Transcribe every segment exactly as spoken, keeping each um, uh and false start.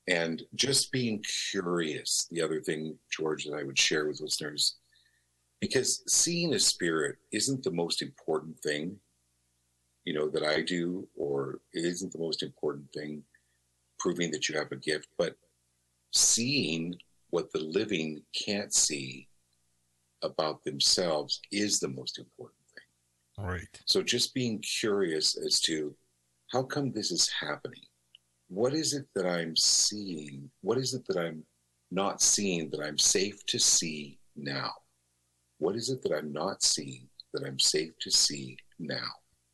And just being curious, the other thing, George, that I would share with listeners, because seeing a spirit isn't the most important thing, you know, that I do, or it isn't the most important thing proving that you have a gift, but seeing what the living can't see about themselves is the most important thing. All right. So just being curious as to how come this is happening? What is it that I'm seeing? What is it that I'm not seeing that I'm safe to see now? What is it that I'm not seeing that I'm safe to see now?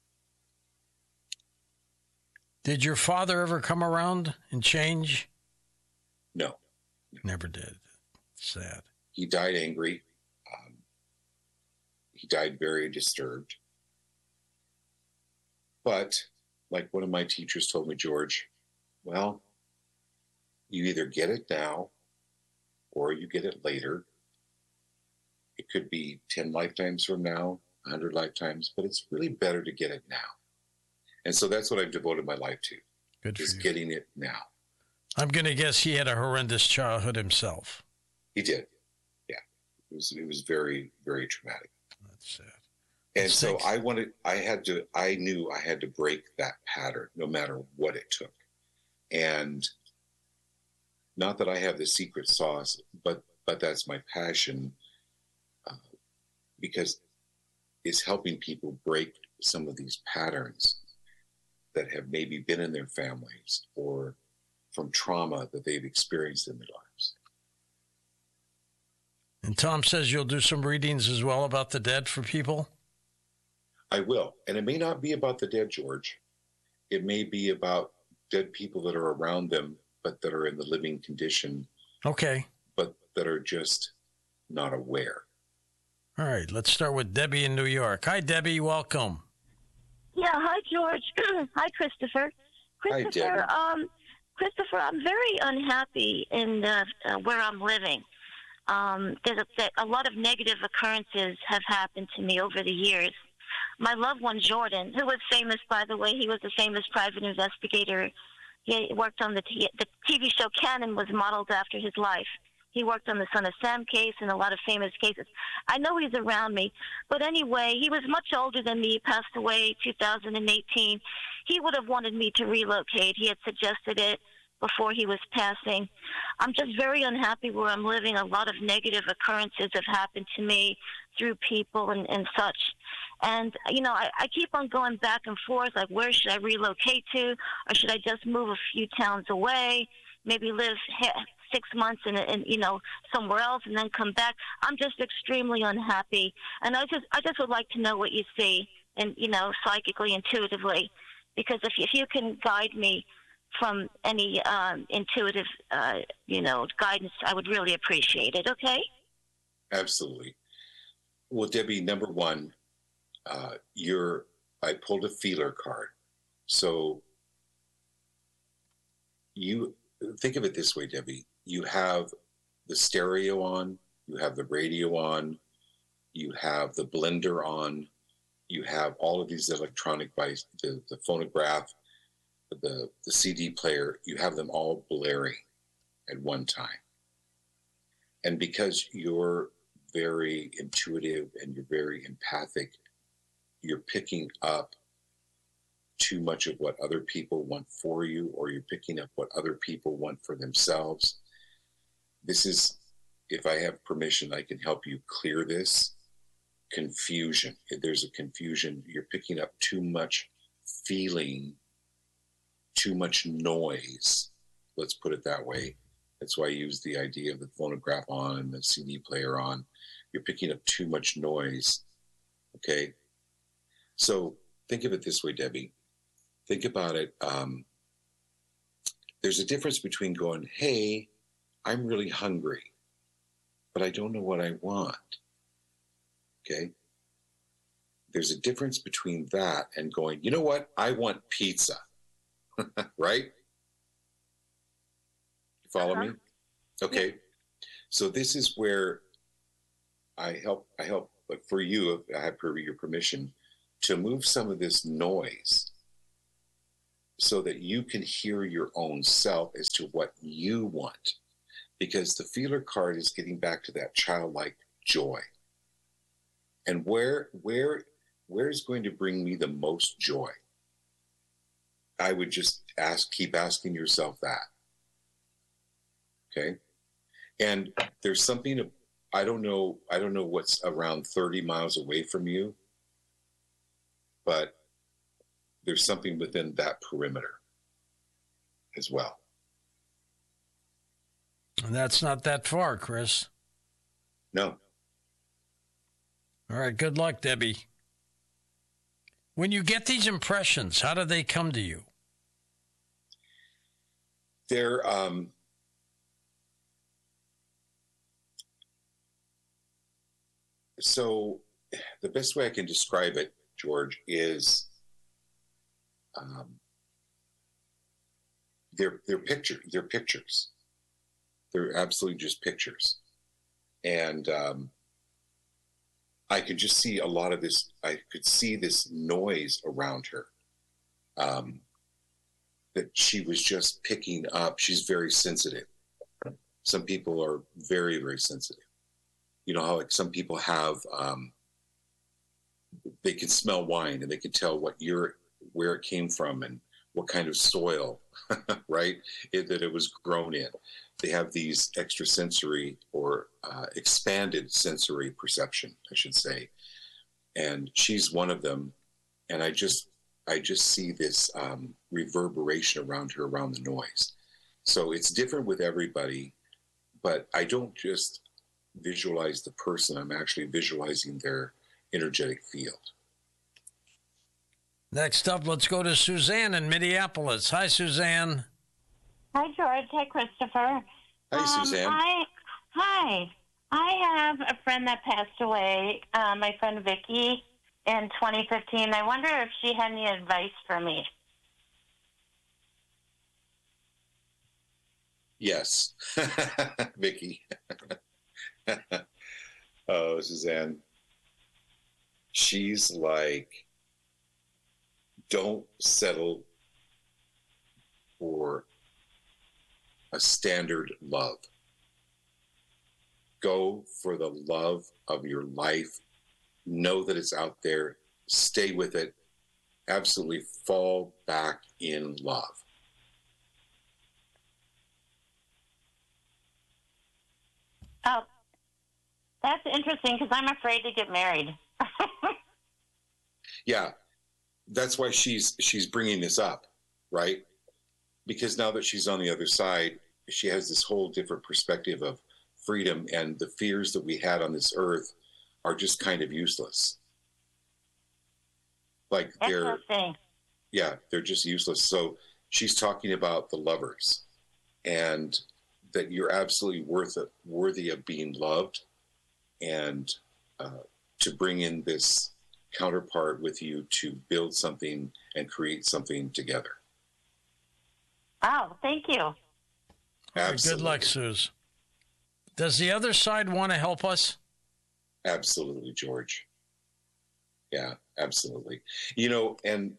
Did your father ever come around and change? No. Never did. Sad. He died angry. Um, he died very disturbed. But like one of my teachers told me, George, well, you either get it now or you get it later. It could be ten lifetimes from now, one hundred lifetimes, but it's really better to get it now. And so that's what I've devoted my life to. Good for is you. Getting it now. I'm going to guess he had a horrendous childhood himself. He did. Yeah. It was, it was very, very traumatic. That's sad. And That so stinks. I wanted, I had to, I knew I had to break that pattern no matter what it took. And not that I have the secret sauce, but, but that's my passion uh, because it's helping people break some of these patterns that have maybe been in their families or from trauma that they've experienced in their lives. And Tom says you'll do some readings as well about the dead for people? I will. And it may not be about the dead, George. It may be about dead people that are around them, but that are in the living condition. Okay. But that are just not aware. All right. Let's start with Debbie in New York. Hi, Debbie. Welcome. Yeah, hi, George. Hi, Christopher. Christopher, Hi, um, Christopher, I'm very unhappy in uh, uh, where I'm living. Um, there's a, a lot of negative occurrences have happened to me over the years. My loved one, Jordan, who was famous, by the way, he was a famous private investigator. He worked on the, t- the T V show Cannon was modeled after his life. He worked on the Son of Sam case and a lot of famous cases. I know he's around me. But anyway, he was much older than me. He passed away two thousand eighteen. He would have wanted me to relocate. He had suggested it before he was passing. I'm just very unhappy where I'm living. A lot of negative occurrences have happened to me through people and, and such. And, you know, I, I keep on going back and forth, like, where should I relocate to? Or should I just move a few towns away, maybe live he- six months in, in, you know, somewhere else and then come back? I'm just extremely unhappy. And I just I just would like to know what you see, and, you know, psychically, intuitively. Because if, if you can guide me from any um, intuitive, uh, you know, guidance, I would really appreciate it, okay? Absolutely. Well, Debbie, number one, uh, you're, I pulled a feeler card. So you think of it this way, Debbie. You have the stereo on, you have the radio on, you have the blender on, you have all of these electronic devices, the, the phonograph, the, the C D player, you have them all blaring at one time. And because you're very intuitive and you're very empathic, you're picking up too much of what other people want for you, or you're picking up what other people want for themselves. This is, if I have permission, I can help you clear this confusion. If there's a confusion, you're picking up too much feeling, too much noise. Let's put it that way. That's why I use the idea of the phonograph on and the C D player on. You're picking up too much noise. Okay? So think of it this way, Debbie. Think about it. Um, there's a difference between going, hey, I'm really hungry, but I don't know what I want. Okay? There's a difference between that and going, you know what? I want pizza. Right? You follow Uh-huh. me? Okay. So this is where I help, I help, but for you, if I have your permission, to move some of this noise so that you can hear your own self as to what you want. Because the feeler card is getting back to that childlike joy. And where where where is going to bring me the most joy? I would just ask, keep asking yourself that. Okay. And there's something, I don't know, I don't know what's around thirty miles away from you, but there's something within that perimeter as well. And that's not that far, Chris. No. All right. Good luck, Debbie. When you get these impressions, how do they come to you? They're, um, so the best way I can describe it, George, is um, they're, they're picture, they're pictures. They're absolutely just pictures. And um, I could just see a lot of this. I could see this noise around her um, that she was just picking up. She's very sensitive. Some people are very, very sensitive. You know how like some people have, um, they can smell wine and they can tell what you're, where it came from and what kind of soil, right, it, that it was grown in. They have these extrasensory or uh, expanded sensory perception, I should say. And she's one of them. And I just, I just see this um, reverberation around her, around the noise. So it's different with everybody, but I don't just visualize the person. I'm actually visualizing their energetic field. Next up, let's go to Suzanne in Minneapolis. Hi, Suzanne. Hi, George. Hi, Christopher. Hi, um, Suzanne. I, hi. I have a friend that passed away, uh, my friend Vicky, in twenty fifteen. I wonder if she had any advice for me. Yes. Vicky. Oh, Suzanne. She's like, don't settle for a standard love. Go for the love of your life. Know that it's out there. Stay with it. Absolutely fall back in love. Oh, that's interesting because I'm afraid to get married. Yeah, that's why she's she's bringing this up, right? Because now that she's on the other side, she has this whole different perspective of freedom, and the fears that we had on this earth are just kind of useless. Like they're, Interesting. yeah, they're just useless. So she's talking about the lovers, and that you're absolutely worth it, worthy of being loved, and uh, to bring in this counterpart with you to build something and create something together. Oh, thank you. All right, good luck, Suze. Does the other side want to help us? Absolutely, George. Yeah, absolutely. You know, and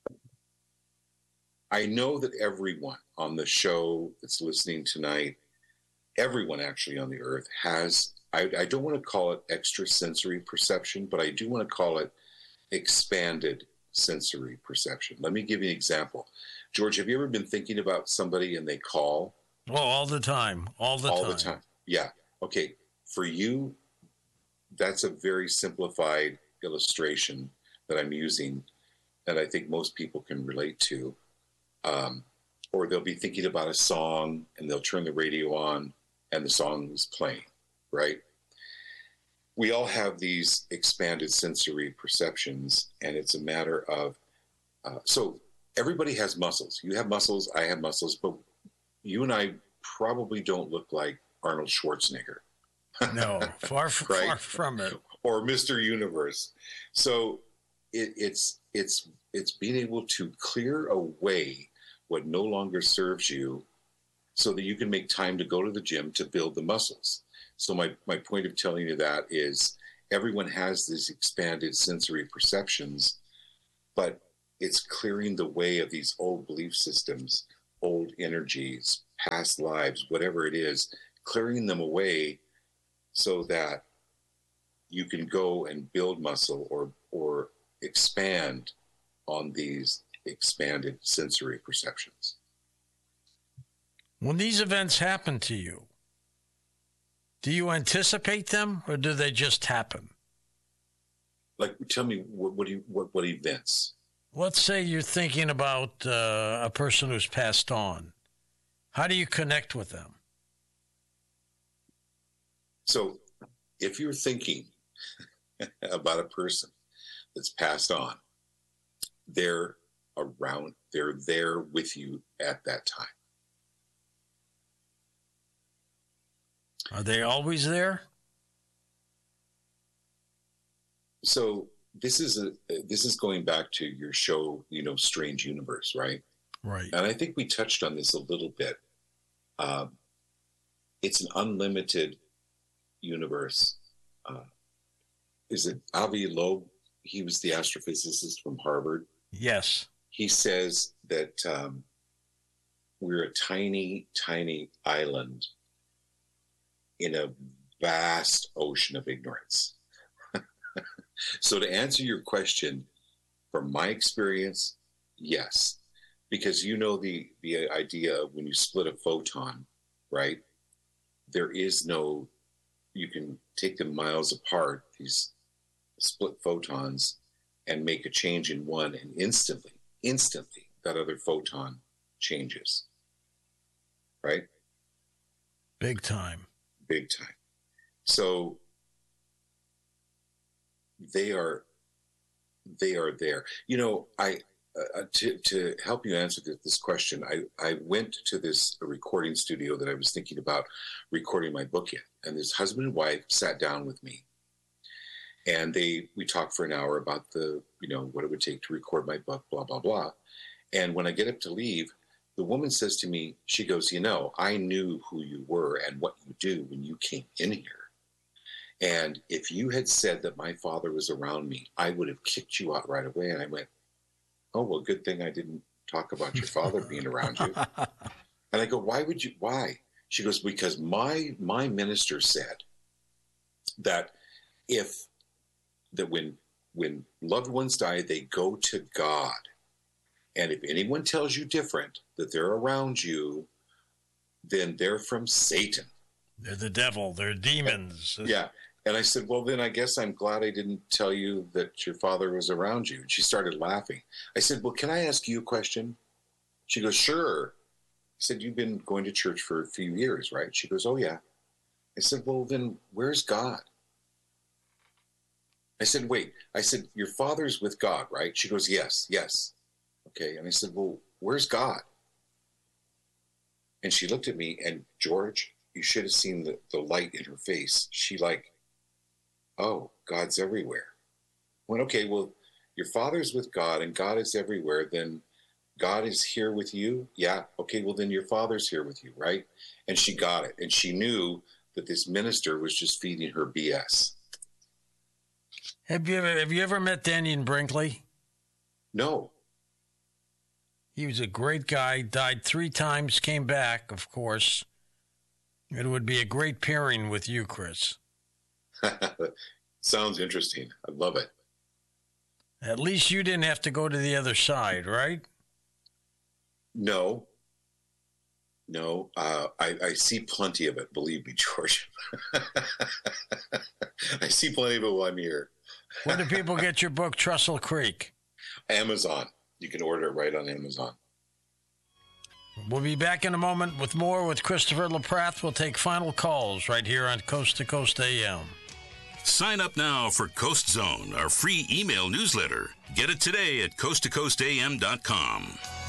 I know that everyone on the show that's listening tonight, everyone actually on the earth has, I, I don't want to call it extrasensory perception, but I do want to call it expanded sensory perception. Let me give you an example. George, have you ever been thinking about somebody and they call? Oh, all the time. All the all time. the time. Yeah. Okay. For you, that's a very simplified illustration that I'm using that I think most people can relate to. Um, or they'll be thinking about a song and they'll turn the radio on and the song is playing, right? We all have these expanded sensory perceptions, and it's a matter of, uh, so everybody has muscles. You have muscles, I have muscles, but you and I probably don't look like Arnold Schwarzenegger. No, far, f- right? far from it. Or Mister Universe. So it, it's it's it's being able to clear away what no longer serves you so that you can make time to go to the gym to build the muscles. So my, my point of telling you that is everyone has these expanded sensory perceptions, but it's clearing the way of these old belief systems, old energies, past lives, whatever it is, clearing them away so that you can go and build muscle or or expand on these expanded sensory perceptions. When these events happen to you, do you anticipate them or do they just happen? Like, tell me, what, what, do you, what, what events? Let's say you're thinking about uh, a person who's passed on. How do you connect with them? So if you're thinking about a person that's passed on, they're around, they're there with you at that time. Are they always there? So this is a this is going back to your show, you know, Strange Universe, right? Right. And I think we touched on this a little bit. Um, it's an unlimited universe. Uh, is it Avi Loeb? He was the astrophysicist from Harvard. Yes. He says that um, we're a tiny, tiny island in a vast ocean of ignorance. So to answer your question, from my experience, yes. Because you know the, the idea of when you split a photon, right? There is no, you can take them miles apart, these split photons, and make a change in one, and instantly, instantly, that other photon changes, right? Big time. Big time. So they are, they are there. You know, I uh, to to help you answer this, this question, I I went to this recording studio that I was thinking about recording my book in, and this husband and wife sat down with me, and they we talked for an hour about the you know what it would take to record my book, blah blah blah. And when I get up to leave, the woman says to me, she goes, you know, I knew who you were and what you do when you came in here. And if you had said that my father was around me, I would have kicked you out right away. And I went, oh, well, good thing I didn't talk about your father being around you. And I go, why would you, why? She goes, because my, my minister said that if, that when, when loved ones die, they go to God. And if anyone tells you different, that they're around you, then they're from Satan. They're the devil. They're demons. Yeah. And I said, well, then I guess I'm glad I didn't tell you that your father was around you. And she started laughing. I said, well, can I ask you a question? She goes, sure. I said, you've been going to church for a few years, right? She goes, oh, yeah. I said, well, then where's God? I said, wait. I said, your father's with God, right? She goes, yes, yes. Okay. And I said, well, where's God? And she looked at me, and George, you should have seen the, the light in her face. She like, oh, God's everywhere. I went, okay, well, your father's with God and God is everywhere. Then God is here with you. Yeah. Okay. Well, then your father's here with you. Right. And she got it. And she knew that this minister was just feeding her B S. Have you ever, have you ever met Dannion Brinkley? No. He was a great guy, died three times, came back, of course. It would be a great pairing with you, Chris. Sounds interesting. I love it. At least you didn't have to go to the other side, right? No. No. Uh, I, I see plenty of it, believe me, George. I see plenty of it while I'm here. Where do people get your book, Trussell Creek? Amazon. You can order it right on Amazon. We'll be back in a moment with more with Christopher LaPrath. We'll take final calls right here on Coast to Coast A M. Sign up now for Coast Zone, our free email newsletter. Get it today at coast to coast a m dot com.